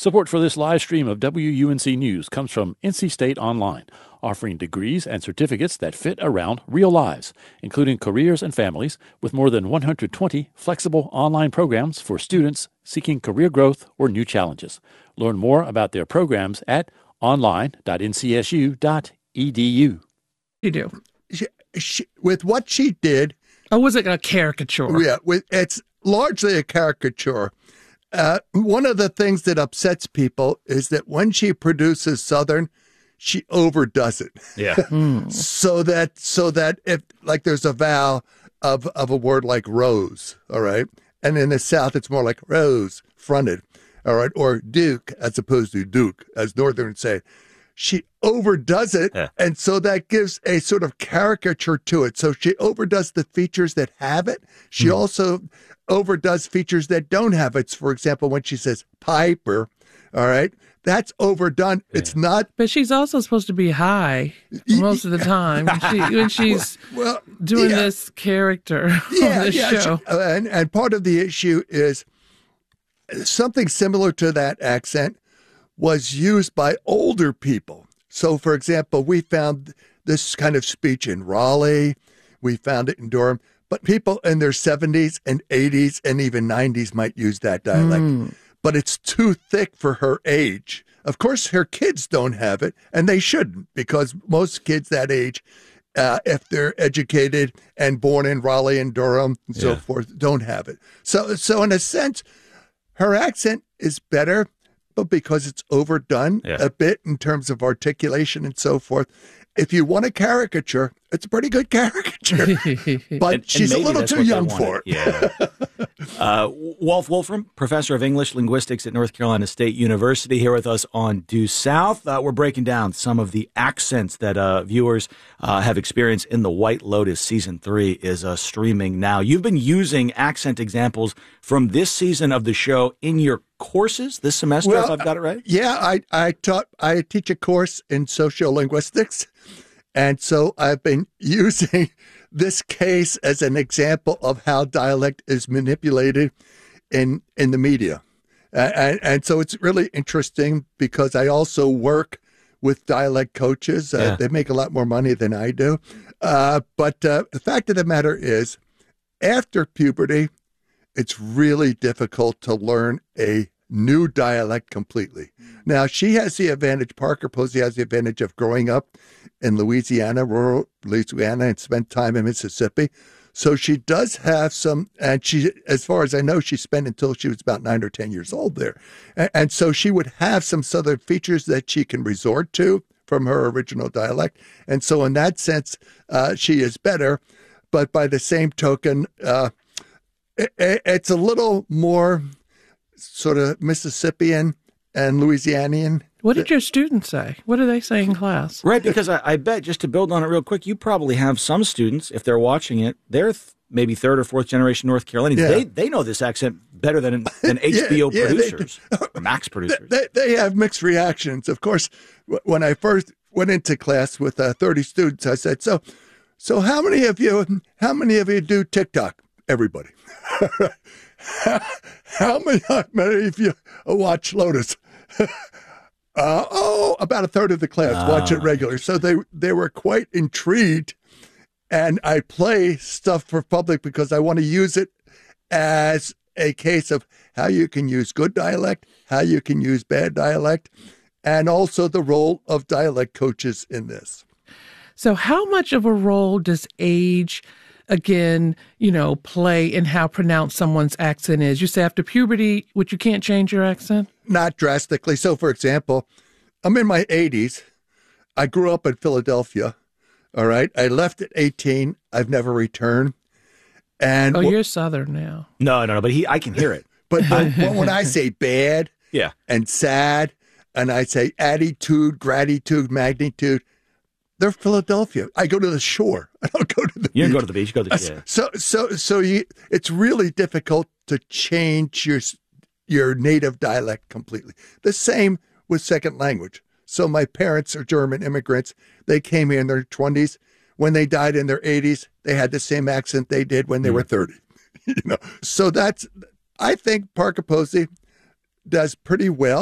Support for this live stream of WUNC News comes from NC State Online, offering degrees and certificates that fit around real lives, including careers and families, with more than 120 flexible online programs for students seeking career growth or new challenges. Learn more about their programs at online.ncsu.edu. You do. With what she did. Oh, was it a caricature? Yeah, it's largely a caricature. One of the things that upsets people is that when she produces Southern, she overdoes it. Yeah. so that if like there's a vowel of a word like rose, all right, and in the South it's more like rose fronted, all right, or duke as opposed to duke, as Northerners say. She overdoes it, and so that gives a sort of caricature to it. So she overdoes the features that have it. She also overdoes features that don't have it. For example, when she says Piper, all right, that's overdone. Yeah. It's not. But she's also supposed to be high most of the time when she's doing this character on this show. And part of the issue is something similar to that accent was used by older people. So, for example, we found this kind of speech in Raleigh. We found it in Durham. But people in their 70s and 80s and even 90s might use that dialect. But it's too thick for her age. Of course, her kids don't have it, and they shouldn't, because most kids that age, if they're educated and born in Raleigh and Durham and so forth, don't have it. So in a sense, her accent is better, but because it's overdone a bit in terms of articulation and so forth. If you want a caricature, it's a pretty good caricature, but she's a little too young for it. Yeah. Wolf Wolfram, professor of English linguistics at North Carolina State University, here with us on Due South. We're breaking down some of the accents that viewers have experienced in The White Lotus. Season 3 is streaming now. You've been using accent examples from this season of the show in your courses this semester, if I've got it right? Yeah, I teach a course in sociolinguistics, and so I've been using this case as an example of how dialect is manipulated in the media. And so it's really interesting because I also work with dialect coaches. They make a lot more money than I do. But the fact of the matter is, after puberty, it's really difficult to learn a new dialect completely. Now, she has the advantage, Parker Posey has the advantage of growing up in Louisiana, rural Louisiana, and spent time in Mississippi. So she does have some, and she, as far as I know, she spent until she was about 9 or 10 years old there. And so she would have some southern features that she can resort to from her original dialect. And so in that sense, she is better. But by the same token, it's a little more sort of Mississippian and Louisianian. What did your students say? What do they say in class? Right, because I bet, just to build on it real quick, you probably have some students, if they're watching it, they're maybe third or fourth generation North Carolinians. Yeah. They know this accent better than HBO producers, or Max producers. They have mixed reactions. Of course, when I first went into class with 30 students, I said, so how many of you do TikTok? Everybody. How many of you watch Lotus? About a third of the class watch it regularly. So they were quite intrigued, and I play stuff for public because I want to use it as a case of how you can use good dialect, how you can use bad dialect, and also the role of dialect coaches in this. So how much of a role does age, again, play in how pronounced someone's accent is? You say after puberty, which you can't change your accent? Not drastically. So, for example, I'm in my 80s. I grew up in Philadelphia. All right. I left at 18. I've never returned. And you're Southern now. No, but I can hear it. But when I say bad and sad, and I say attitude, gratitude, magnitude, they're Philadelphia. I go to the shore. I don't go to the beach. You don't go to the beach. You go to the So it's really difficult to change your native dialect completely. The same with second language. So my parents are German immigrants. They came here in their 20s. When they died in their 80s, they had the same accent they did when they were 30. So I think Parker Posey does pretty well.